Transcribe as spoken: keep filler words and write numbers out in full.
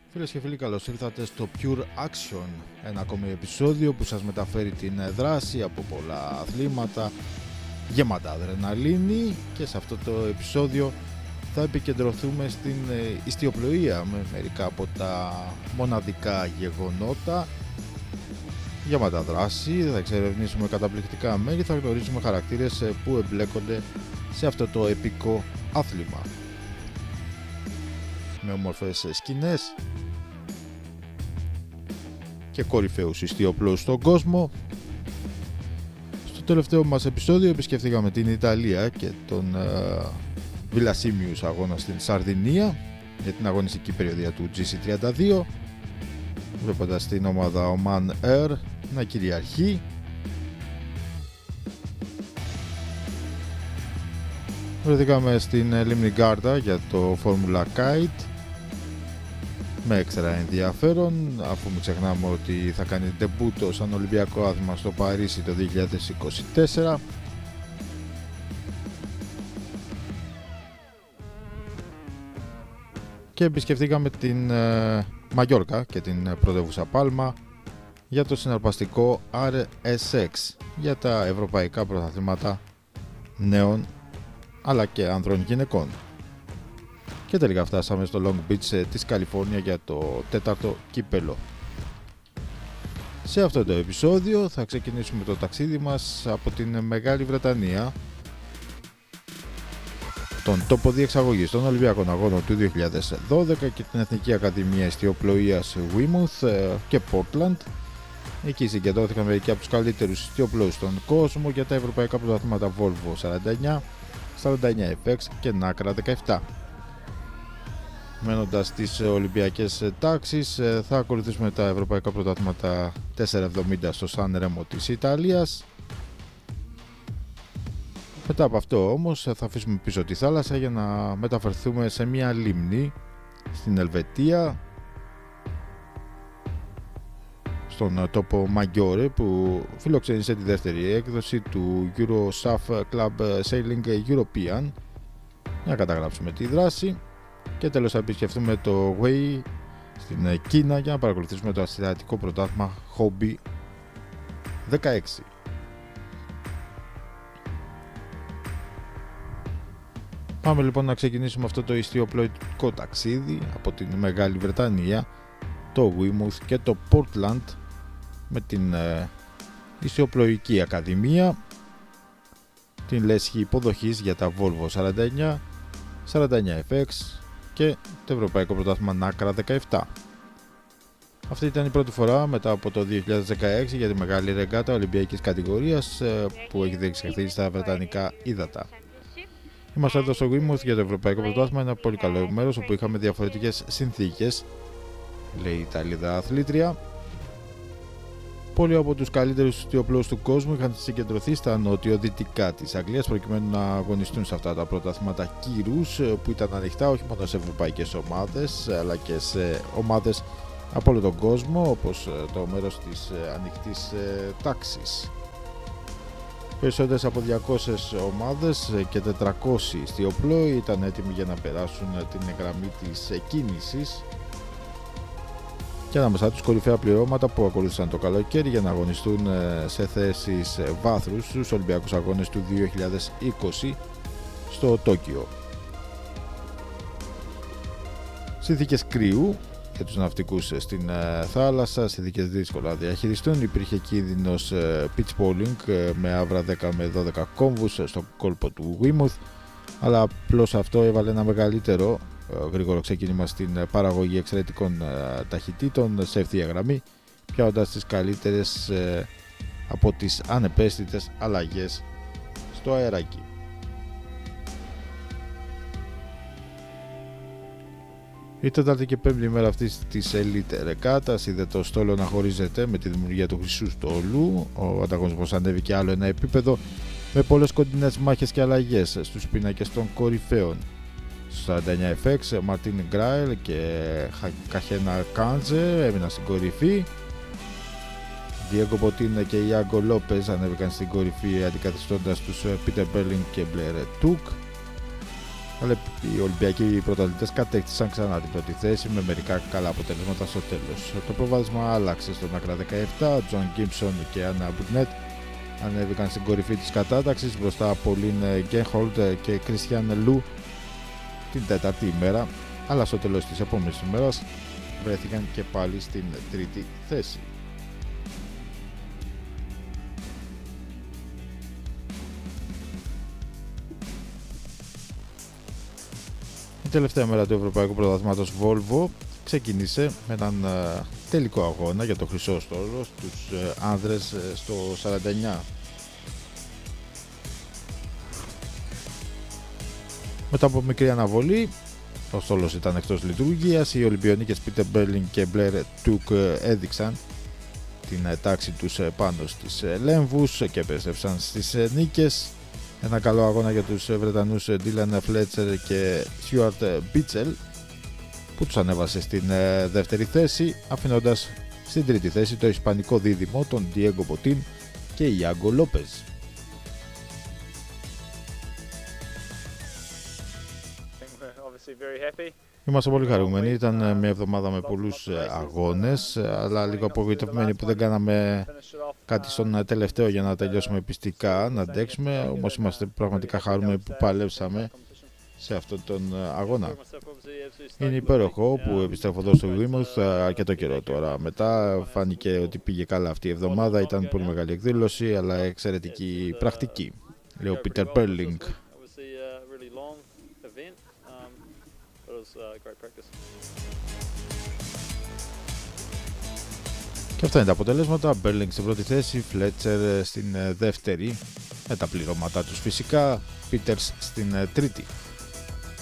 Φίλες και φίλοι, καλώς ήρθατε στο Pure Action, ένα ακόμη επεισόδιο που σας μεταφέρει την δράση από πολλά αθλήματα γεμάτα αδρεναλίνη, και σε αυτό το επεισόδιο θα επικεντρωθούμε στην ιστιοπλοεία με μερικά από τα μοναδικά γεγονότα γεμάτα δράση. Θα εξερευνήσουμε καταπληκτικά μέρη, θα γνωρίσουμε χαρακτήρες που εμπλέκονται σε αυτό το επικό άθλημα με όμορφες σκηνές και κορυφαίους ιστιοπλώους στον κόσμο. Στο τελευταίο μας επεισόδιο επισκεφθήκαμε την Ιταλία και τον uh, Βιλασίμιους αγώνα στην Σαρδινία για την αγωνιστική περιοδία του τζι σι τριάντα δύο, βλέποντας την ομάδα Oman Air να κυριαρχεί. Βρεθήκαμε στην λίμνη Γκάρτα για το Formula Kite με έξτρα ενδιαφέρον, αφού μην ξεχνάμε ότι θα κάνει ντεμπούτο σαν Ολυμπιακό άθλημα στο Παρίσι το δύο χιλιάδες είκοσι τέσσερα. Και επισκεφτήκαμε την ε, Μαγιόρκα και την πρωτεύουσα Πάλμα για το συναρπαστικό αρ ες εξ για τα ευρωπαϊκά πρωταθλήματα νέων αλλά και άνδρων γυναικών. Και τελικά φτάσαμε στο Long Beach της Καλιφόρνια για το τέταρτο κύπελο. Σε αυτό το επεισόδιο θα ξεκινήσουμε το ταξίδι μας από την Μεγάλη Βρετανία, τον τόπο διεξαγωγής των Ολυμπιακών Αγώνων του δύο χιλιάδες δώδεκα και την Εθνική Ακαδημία Ιστιοπλοείας Weymouth και Portland. Εκεί συγκεντρώθηκαν μερικοί από τους καλύτερους ιστιοπλώους στον κόσμο για τα ευρωπαϊκά πρωταθλήματα Volvo σαράντα εννιά, σαράντα εννιά εφ εξ και Nacra δεκαεπτά. Μένοντας στις Ολυμπιακές τάξεις, θα ακολουθήσουμε τα ευρωπαϊκά πρωταθλήματα τετρακόσια εβδομήντα στο Σαν Ρέμο της Ιταλίας. Μετά από αυτό όμως θα αφήσουμε πίσω τη θάλασσα για να μεταφερθούμε σε μια λίμνη στην Ελβετία, στον τόπο Μαγιόρε, που φιλοξένησε τη δεύτερη έκδοση του Eurosaf Club Sailing European, για να καταγράψουμε τη δράση. Και τέλος θα επισκεφτούμε το Wei στην Κίνα για να παρακολουθήσουμε το ασιατικό πρωτάθλημα Hobby δεκαέξι. Πάμε λοιπόν να ξεκινήσουμε αυτό το ιστιοπλοϊκό ταξίδι από την Μεγάλη Βρετανία, το Weymouth και το Portland με την ε, Ιστιοπλοϊκή Ακαδημία, την λέσχη υποδοχής για τα Volvo σαράντα εννιά, σαράντα εννιά εφ εξ και το Ευρωπαϊκό Πρωτάθλημα Nacra δεκαεπτά. Αυτή ήταν η πρώτη φορά μετά από το δύο χιλιάδες δεκαέξι για τη μεγάλη ρεγκάτα Ολυμπιακής κατηγορίας που έχει διεξαχθεί στα Βρετανικά ύδατα. Είμαστε εδώ στο Weymouth για το Ευρωπαϊκό Πρωτάθλημα, ένα πολύ καλό μέρος όπου είχαμε διαφορετικές συνθήκες, λέει η Ιταλίδα αθλήτρια. Πολλοί από τους καλύτερους ιστιοπλώους του κόσμου είχαν συγκεντρωθεί στα νοτιοδυτικά της Αγγλίας προκειμένου να αγωνιστούν σε αυτά τα πρωταθλήματα κύρους που ήταν ανοιχτά όχι μόνο σε ευρωπαϊκές ομάδες αλλά και σε ομάδες από όλο τον κόσμο, όπως το μέρος της ανοιχτής τάξης. Περισσότερες από διακόσιες ομάδες και τετρακόσιοι ιστιοπλώοι ήταν έτοιμοι για να περάσουν την γραμμή της κίνησης, και ανάμεσά τους κορυφαία πληρώματα που ακολούθησαν το καλοκαίρι για να αγωνιστούν σε θέσεις βάθρους στους Ολυμπιακούς Αγώνες του δύο χιλιάδες είκοσι στο Τόκιο. Συνθήκες κρύου για τους ναυτικούς στην θάλασσα, συνθήκες δύσκολα να διαχειριστούν. Υπήρχε κίνδυνος pitch bowling με άβρα δέκα με δώδεκα κόμβους στο κόλπο του Weymouth, αλλά απλώς αυτό έβαλε ένα μεγαλύτερο γρήγορο ξεκίνημα στην παραγωγή εξαιρετικών ταχυτήτων σε ευθεία γραμμή, πιάνοντας τις καλύτερες από τις ανεπαίσθητες αλλαγές στο αεράκι. Η τέταρτη και πέμπτη μέρα αυτής της Elite Regatta είδε το στόλο να χωρίζεται με τη δημιουργία του χρυσού στόλου. Ο ανταγωνισμός ανέβηκε άλλο ένα επίπεδο με πολλές κοντινές μάχες και αλλαγές στους πίνακες των κορυφαίων. Στο σαράντα εννιά εφ εξ, Μαρτίν Γκράιλ και Καχένα Κάντζε έμειναν στην κορυφή. Διέγκο Μποτίν και Ιάγκο Λόπεζ ανέβηκαν στην κορυφή αντικαθιστώντας τους Πίτερ Μπέρλινγκ και Μπλερ Τούκ. Αλλά οι Ολυμπιακοί πρωταθλητές κατέκτησαν ξανά την πρώτη θέση με μερικά καλά αποτελέσματα στο τέλος. Το προβάδισμα άλλαξε στον άκρα δεκαεπτά, Τζον Γκίμψον και Άννα Μπουρνέτ ανέβηκαν στην κορυφή της κατάταξης μπροστά από Λιν Γκένχολτ και Κριστιαν Λου την τέταρτη ημέρα, αλλά στο τέλος της επόμενης ημέρας βρέθηκαν και πάλι στην τρίτη θέση. Η τελευταία μέρα του Ευρωπαϊκού Πρωταθλήματος Volvo ξεκίνησε με έναν uh, τελικό αγώνα για το χρυσό στόλο στους uh, άνδρες uh, στο σαράντα εννιά. Μετά από μικρή αναβολή, ο στόλος ήταν εκτός λειτουργίας. Οι Ολυμπιονίκες Πίτερ Μπέρλινγκ και Μπλερ Τουκ έδειξαν την uh, τάξη τους uh, πάνω στις uh, λέμβους και επέστρεψαν στις uh, νίκες. Ένα καλό αγώνα για τους Βρετανούς Ντίλαν Φλέτσερ και Στιούαρτ Μπίτσελ που τους ανέβασε στην δεύτερη θέση, αφήνοντας στην τρίτη θέση το ισπανικό δίδυμο τον Diego Botín και Ιάγκο Λόπεζ. Είμαστε πολύ χαρούμενοι, ήταν μια εβδομάδα με πολλούς αγώνες, αλλά λίγο απογοητευμένοι που δεν κάναμε κάτι στον τελευταίο για να τελειώσουμε πιστικά, να αντέξουμε, όμως είμαστε πραγματικά χαρούμενοι που παλέψαμε σε αυτόν τον αγώνα. Είναι υπέροχο που επιστρέφω εδώ στο Weymouth αρκετό καιρό τώρα. Μετά φάνηκε ότι πήγε καλά αυτή η εβδομάδα, ήταν πολύ μεγάλη εκδήλωση, αλλά εξαιρετική πρακτική, λέει ο Πίτερ Μπέρλινγκ. Και αυτά είναι τα αποτελέσματα. Μπέρλινγκ στην πρώτη θέση, Φλέτσερ στην δεύτερη, με τα πληρώματά τους φυσικά, Πίτερς στην τρίτη.